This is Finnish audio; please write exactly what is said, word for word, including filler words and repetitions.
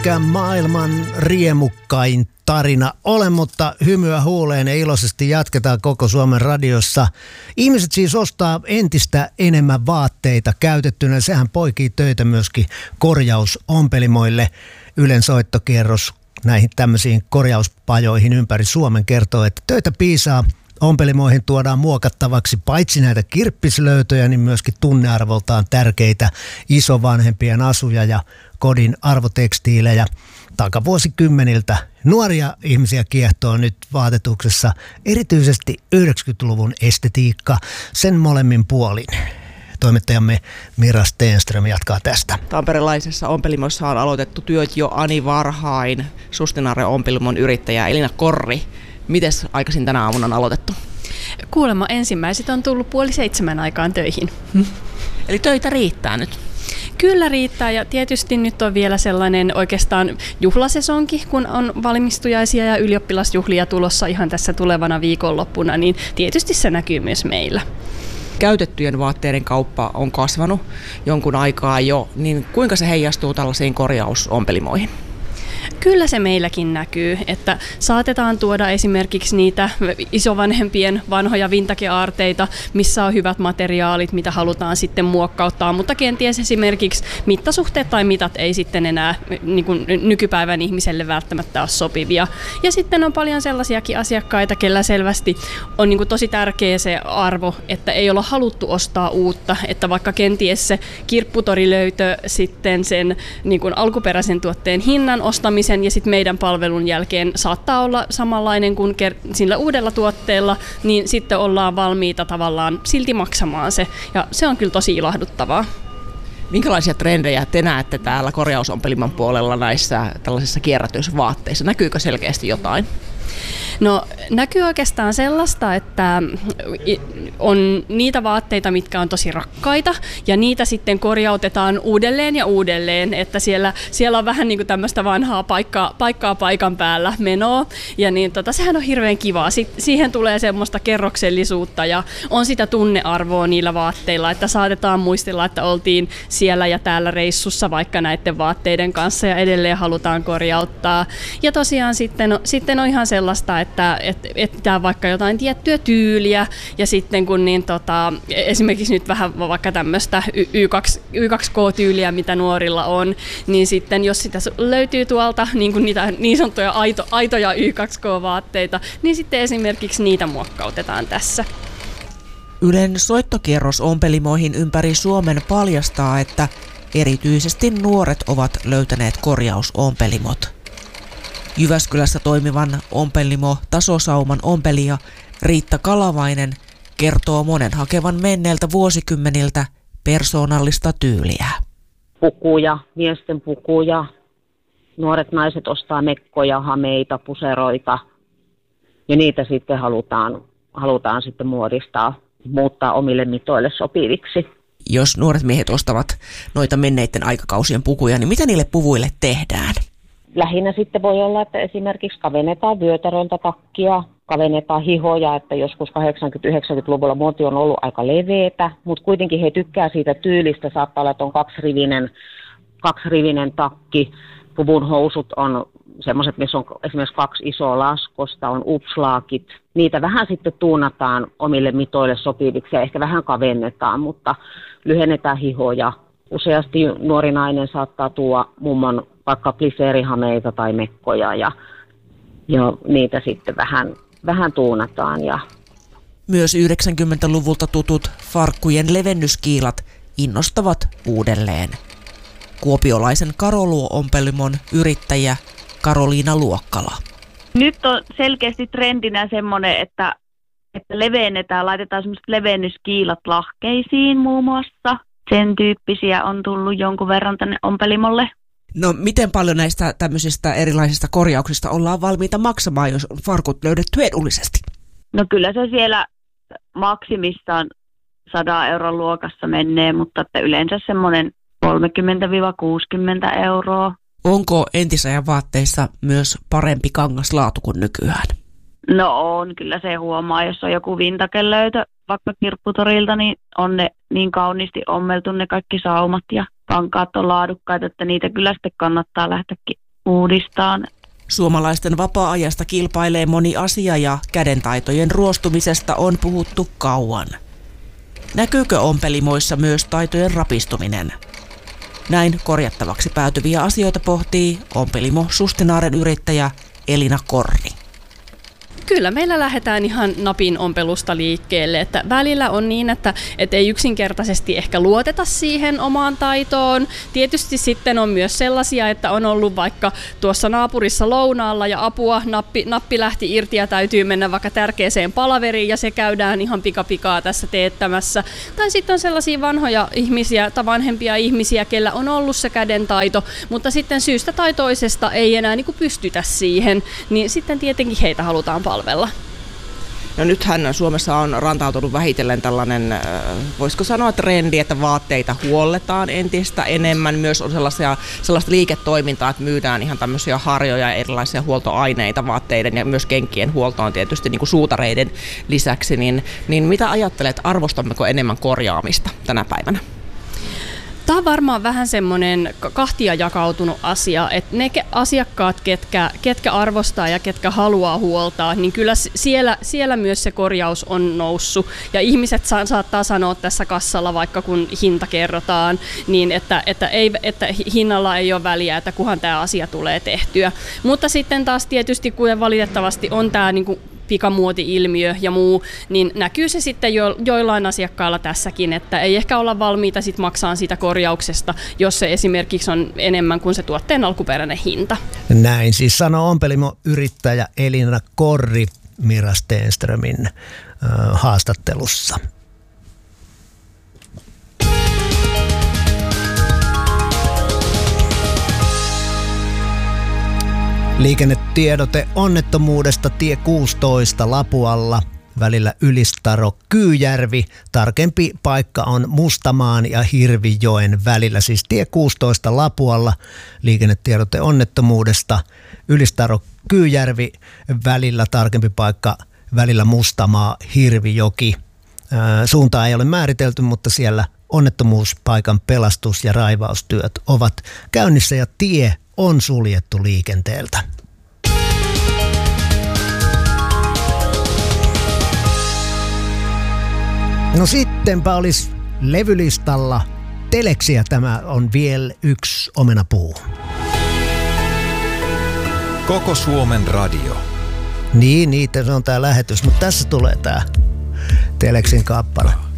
ehkä maailman riemukkain tarina ole, mutta hymyä huuleen ja iloisesti jatketaan koko Suomen radiossa. Ihmiset siis ostaa entistä enemmän vaatteita käytettynä. Sehän poikii töitä myöskin korjausompelimoille. Ylen soittokierros näihin tämmöisiin korjauspajoihin ympäri Suomen kertoo, että töitä piisaa. Ompelimoihin tuodaan muokattavaksi paitsi näitä kirppislöytöjä, niin myöskin tunnearvoltaan tärkeitä isovanhempien asuja ja kodin arvotekstiilejä takavuosikymmeniltä. Nuoria ihmisiä kiehtoo nyt vaatetuksessa erityisesti yhdeksänkymmentäluvun estetiikka sen molemmin puolin. Toimittajamme Mira Stenström jatkaa tästä. Tamperelaisessa ompelimossa on aloitettu työt jo ani varhain. Sustinare ompelimon yrittäjä Elina Korri. Mites aikaisin tänä aamuna on aloitettu? Kuulemma ensimmäiset on tullut puoli seitsemän aikaan töihin. Hmm. Eli töitä riittää nyt? Kyllä riittää ja tietysti nyt on vielä sellainen oikeastaan juhlasesonki, kun on valmistujaisia ja ylioppilasjuhlia tulossa ihan tässä tulevana viikonloppuna, niin tietysti se näkyy myös meillä. Käytettyjen vaatteiden kauppa on kasvanut jonkun aikaa jo, niin kuinka se heijastuu tällaisiin korjausompelimoihin? Kyllä se meilläkin näkyy, että saatetaan tuoda esimerkiksi niitä isovanhempien vanhoja vintage-aarteita, missä on hyvät materiaalit, mitä halutaan sitten muokkauttaa, mutta kenties esimerkiksi mittasuhteet tai mitat ei sitten enää niin kuin nykypäivän ihmiselle välttämättä ole sopivia. Ja sitten on paljon sellaisiakin asiakkaita, kellä selvästi on niin kuin tosi tärkeä se arvo, että ei olla haluttu ostaa uutta, että vaikka kenties se kirpputorilöytö sitten sen niin kuin alkuperäisen tuotteen hinnan ostamisen ja sitten meidän palvelun jälkeen saattaa olla samanlainen kuin sillä uudella tuotteella, niin sitten ollaan valmiita tavallaan silti maksamaan se. Ja se on kyllä tosi ilahduttavaa. Minkälaisia trendejä te näette täällä korjausompeliman puolella näissä tällaisissa kierrätysvaatteissa? Näkyykö selkeästi jotain? No näkyy oikeastaan sellaista, että on niitä vaatteita, mitkä on tosi rakkaita ja niitä sitten korjautetaan uudelleen ja uudelleen, että siellä, siellä on vähän niin kuin tämmöistä vanhaa paikkaa, paikkaa paikan päällä menoa ja niin tota, sehän on hirveän kivaa. Siihen tulee semmoista kerroksellisuutta ja on sitä tunnearvoa niillä vaatteilla, että saatetaan muistella, että oltiin siellä ja täällä reissussa vaikka näiden vaatteiden kanssa ja edelleen halutaan korjauttaa. Ja tosiaan sitten, sitten on ihan sellaista, että et, etsitään vaikka jotain tiettyä tyyliä ja sitten kun niin tota, esimerkiksi nyt vähän vaikka tämmöistä Y kaksi K-tyyliä, mitä nuorilla on, niin sitten jos sitä löytyy tuolta niin kuin niitä niin sanottuja aito, aitoja Y kaksi K-vaatteita, niin sitten esimerkiksi niitä muokkautetaan tässä. Ylen soittokierros ompelimoihin ympäri Suomen paljastaa, että erityisesti nuoret ovat löytäneet korjausompelimot. Jyväskylässä toimivan ompelimo Tasosauman ompelija Riitta Kalavainen kertoo monen hakevan menneeltä vuosikymmeniltä persoonallista tyyliä. Pukuja, miesten pukuja, nuoret naiset ostaa mekkoja, hameita, puseroita ja niitä sitten halutaan, halutaan sitten muodistaa, muuttaa omille mitoille sopiviksi. Jos nuoret miehet ostavat noita menneiden aikakausien pukuja, niin mitä niille puvuille tehdään? Lähinnä sitten voi olla, että esimerkiksi kavennetaan vyötäröltä takkia, kavennetaan hihoja, että joskus kahdeksankymmentä-yhdeksänkymmentäluvulla muoti on ollut aika leveätä, mutta kuitenkin he tykkää siitä tyylistä, saattaa olla, että on kaksirivinen, kaksirivinen takki, puvun housut on semmoiset, missä on esimerkiksi kaksi isoa laskosta, on upslaakit, niitä vähän sitten tuunataan omille mitoille sopiviksi ja ehkä vähän kavennetaan, mutta lyhennetään hihoja. Useasti nuori nainen saattaa tuoda mummon vaikka pliseerihameita tai mekkoja ja, ja niitä sitten vähän, vähän tuunataan. Ja myös yhdeksänkymmentäluvulta tutut farkkujen levennyskiilat innostavat uudelleen. Kuopiolaisen Karoluo-ompelimon yrittäjä Karoliina Luokkala. Nyt on selkeästi trendinä semmoinen, että, että levennetään, laitetaan semmoiset levennyskiilat lahkeisiin muun muassa. Sen tyyppisiä on tullut jonkun verran tänne ompelimolle. No miten paljon näistä tämmöisistä erilaisista korjauksista ollaan valmiita maksamaan, jos on farkut löydetty edullisesti? No kyllä se siellä maksimissaan sadan euron luokassa menee, mutta että yleensä semmoinen kolmekymmentä kuusikymmentä euroa. Onko entisajan vaatteissa myös parempi kangaslaatu kuin nykyään? No on, kyllä se huomaa, jos on joku vintagelöytö vaikka kirpputorilta, niin on ne niin kauniisti ommeltu ne kaikki saumat ja kankaat on laadukkaita, että niitä kyllä sitten kannattaa lähteäkin uudistaa. Suomalaisten vapaa-ajasta kilpailee moni asia ja kädentaitojen ruostumisesta on puhuttu kauan. Näkyykö ompelimoissa myös taitojen rapistuminen? Näin korjattavaksi päätyviä asioita pohtii ompelimo Sustinaaren yrittäjä Elina Korri. Kyllä meillä lähdetään ihan napin ompelusta liikkeelle, että välillä on niin, että, että ei yksinkertaisesti ehkä luoteta siihen omaan taitoon. Tietysti sitten on myös sellaisia, että on ollut vaikka tuossa naapurissa lounaalla ja apua, nappi, nappi lähti irti ja täytyy mennä vaikka tärkeäseen palaveriin ja se käydään ihan pikapikaa tässä teettämässä. Tai sitten on sellaisia vanhoja ihmisiä tai vanhempia ihmisiä, kellä on ollut se kädentaito, mutta sitten syystä tai toisesta ei enää niin kuin pystytä siihen, niin sitten tietenkin heitä halutaan palvella. No nythän Suomessa on rantautunut vähitellen tällainen, voisiko sanoa trendi, että vaatteita huolletaan entistä enemmän. Myös on sellaisia, sellaista liiketoimintaa, että myydään ihan tämmöisiä harjoja ja erilaisia huoltoaineita vaatteiden ja myös kenkien huoltoon tietysti niin kuin suutareiden lisäksi. Niin, niin mitä ajattelet, arvostammeko enemmän korjaamista tänä päivänä? Tämä on varmaan vähän semmoinen kahtia jakautunut asia, että ne asiakkaat, ketkä, ketkä arvostaa ja ketkä haluaa huoltaa, niin kyllä siellä, siellä myös se korjaus on noussut. Ja ihmiset sa- saattaa sanoa tässä kassalla, vaikka kun hinta kerrotaan, niin että, että, ei, että hinnalla ei ole väliä, että kunhan tämä asia tulee tehtyä. Mutta sitten taas tietysti, kun valitettavasti on tämä niin kuin pikamuoti-ilmiö ja muu, niin näkyy se sitten jo, joillain asiakkailla tässäkin, että ei ehkä olla valmiita sit maksamaan siitä korjauksesta, jos se esimerkiksi on enemmän kuin se tuotteen alkuperäinen hinta. Näin siis sanoo ompelimo-yrittäjä Elina Korri Mira Stenströmin äh, haastattelussa. Liikennetiedote onnettomuudesta tie kuusitoista Lapualla välillä Ylistaro-Kyyjärvi. Tarkempi paikka on Mustamaan ja Hirvijoen välillä, siis tie kuusitoista Lapualla. Liikennetiedote onnettomuudesta Ylistaro-Kyyjärvi välillä, tarkempi paikka välillä Mustamaa Hirvijoki. Suuntaa ei ole määritelty, mutta siellä onnettomuuspaikan pelastus- ja raivaustyöt ovat käynnissä ja tie on suljettu liikenteeltä. No sittenpä olisi levylistalla Teleksiä. Tämä on vielä yksi omenapuu. Koko Suomen radio. Niin, niitä se on tää lähetys, mutta tässä tulee tää Teleksin kappale.